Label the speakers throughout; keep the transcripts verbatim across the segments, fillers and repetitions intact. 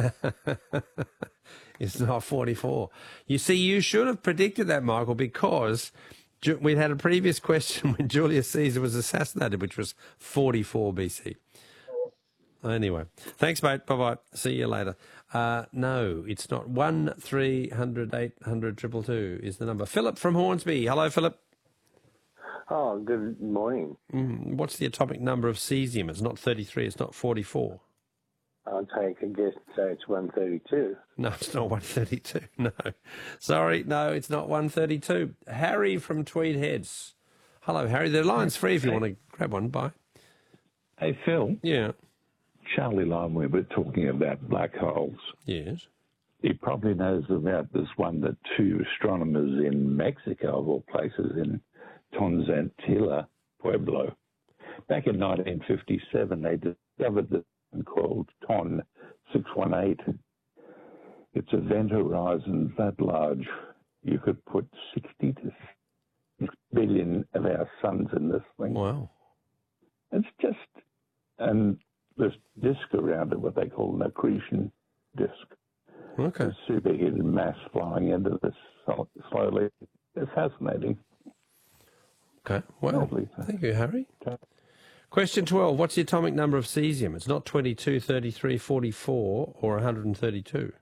Speaker 1: It's not forty-four. You see, you should have predicted that, Michael, because Ju- we'd had a previous question when Julius Caesar was assassinated, which was forty-four B C. Anyway, thanks, mate. Bye-bye. See you later. Uh, no, it's not. one three hundred eight hundred two two two is the number. Philip from Hornsby. Hello, Philip.
Speaker 2: Oh, good morning.
Speaker 1: Mm, what's the atomic number of cesium? It's not thirty-three. It's not forty-four.
Speaker 2: I'll take a guess and say it's one thirty-two.
Speaker 1: No, it's not one thirty-two. No. Sorry, no, it's not one thirty-two. Harry from Tweed Heads. Hello, Harry. The line's free if you want to grab one. Bye.
Speaker 3: Hey, Phil.
Speaker 1: Yeah.
Speaker 3: Charlie Lime, we were talking about black holes.
Speaker 1: Yes.
Speaker 3: He probably knows about this one that two astronomers in Mexico, of all places, in Tonzantilla, Pueblo, back in nineteen fifty-seven, they discovered this one called Ton six one eight. It's a event horizon that large. You could put sixty to six billion of our suns in this thing.
Speaker 1: Wow.
Speaker 3: It's just, and this disk around it, what they call an accretion disk.
Speaker 1: Okay.
Speaker 3: It's superheated mass flying into this slowly. It's fascinating.
Speaker 1: Okay. Well,
Speaker 3: Lovely.
Speaker 1: thank you, Harry. Question twelve. What's the atomic number of cesium? It's not twenty-two, thirty-three, forty-four, or one hundred thirty-two.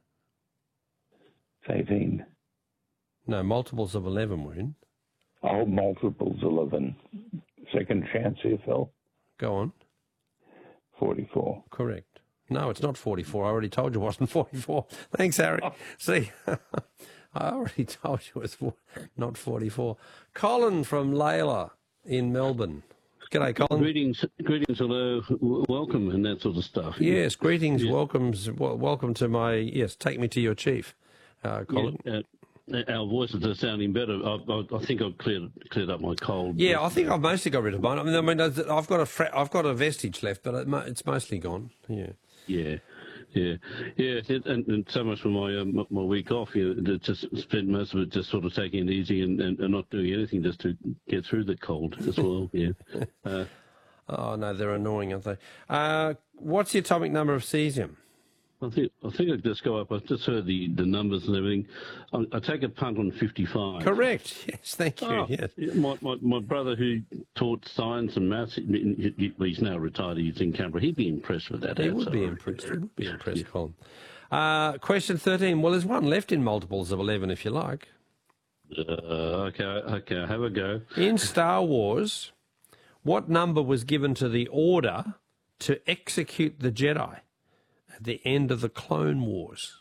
Speaker 3: It's eighteen.
Speaker 1: No, multiples of eleven were in.
Speaker 3: Oh, multiples eleven. Second chance here, Phil.
Speaker 1: Go on.
Speaker 3: forty-four.
Speaker 1: Correct. No, it's not forty-four. I already told you it wasn't forty-four. Thanks, Harry. Oh. See, I already told you it was not forty-four. Colin from Layla in Melbourne. G'day, Colin.
Speaker 4: Greetings, greetings, hello, welcome, and that sort of stuff.
Speaker 1: Yes, greetings,
Speaker 4: yeah.
Speaker 1: welcomes, well, welcome to my, yes, take me to your chief, uh, Colin.
Speaker 4: Yeah, uh, our voices are sounding better. I, I, I think I've cleared cleared up my cold.
Speaker 1: Yeah, I think I've mostly got rid of mine. I mean, I mean I've got a fre- I've got a vestige left, but it's mostly gone. Yeah.
Speaker 4: Yeah. Yeah, yeah, and, and so much for my um, my week off. You know, just spent most of it just sort of taking it easy and, and, and not doing anything just to get through the cold as well. Yeah. Uh,
Speaker 1: oh no, they're annoying, aren't they? Uh, what's the atomic number of cesium?
Speaker 4: I think I think I'd just go up. I just heard the, the numbers and everything. I, I take a punt on fifty-five.
Speaker 1: Correct. Yes, thank you.
Speaker 4: Oh,
Speaker 1: yes.
Speaker 4: My, my my brother who taught science and maths, he, he, he's now retired. He's in Canberra. He'd be impressed with that.
Speaker 1: He would be impressed. He would be impressed, Colin. Uh, question thirteen. Well, there's one left in multiples of eleven, if you like.
Speaker 4: Uh, okay, okay. Have a go.
Speaker 1: In Star Wars, what number was given to the order to execute the Jedi at the end of the Clone Wars?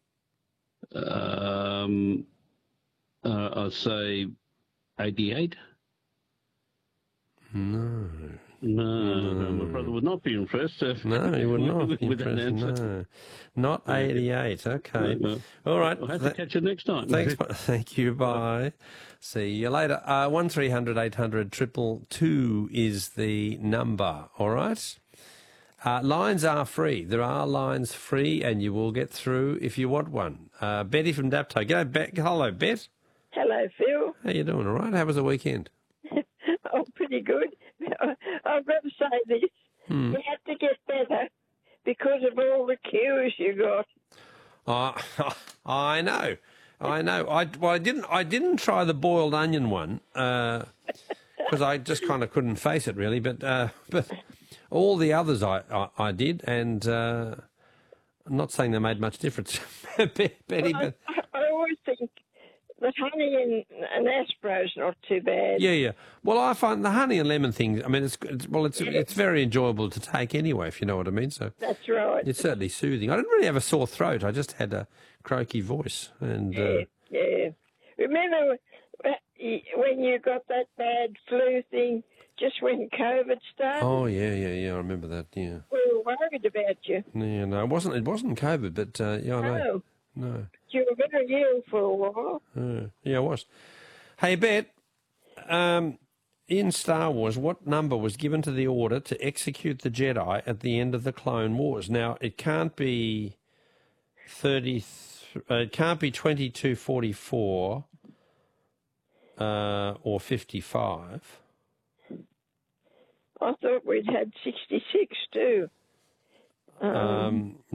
Speaker 4: Um, uh, I'd say eighty-eight.
Speaker 1: No.
Speaker 4: No, no, my brother would not be impressed. Uh,
Speaker 1: no, he would not be
Speaker 4: with
Speaker 1: impressed.
Speaker 4: That answer.
Speaker 1: No, not eighty-eight. Okay.
Speaker 4: No, no.
Speaker 1: All right.
Speaker 4: I'll have to catch you next time.
Speaker 1: Thanks. Thank you. Bye. See you later. Uh, one three hundred eight hundred triple two is the number. All right. Uh, lines are free. There are lines free, and you will get through if you want one. Uh, Betty from Dapto. G'day, Bet. Hello, Bet.
Speaker 5: Hello, Phil.
Speaker 1: How you doing? All right. How was the weekend?
Speaker 5: Oh, pretty good. I've got to say this.
Speaker 1: Hmm.
Speaker 5: You have to get better because of all the cues you got.
Speaker 1: Uh, I know. I know. I well, I didn't. I didn't try the boiled onion one because uh, I just kind of couldn't face it really. But uh, but all the others I I, I did, and uh, I'm not saying they made much difference, Betty.
Speaker 5: Well,
Speaker 1: but
Speaker 5: I, I always think that honey and, and Aspro's not too bad.
Speaker 1: yeah, yeah. Well, I find the honey and lemon thing. I mean, it's, it's well, it's it's very enjoyable to take anyway, if you know what I mean. So
Speaker 5: that's right.
Speaker 1: It's certainly soothing. I didn't really have a sore throat. I just had a croaky voice, and
Speaker 5: yeah,
Speaker 1: uh,
Speaker 5: yeah. Remember when you got that bad flu thing just when COVID started?
Speaker 1: Oh yeah, yeah, yeah. I remember that. Yeah.
Speaker 5: We were worried about you.
Speaker 1: Yeah, no, it wasn't. It wasn't COVID, but uh, yeah, I know.
Speaker 5: No.
Speaker 1: No.
Speaker 5: You were very ill for a while.
Speaker 1: Uh, yeah, I was. Hey, Bet. Um, in Star Wars, what number was given to the order to execute the Jedi at the end of the Clone Wars? Now, it can't be thirty. Uh, it can't be twenty-two forty-four uh, or fifty-five.
Speaker 5: I thought we'd had sixty-six too. Um,
Speaker 1: Um,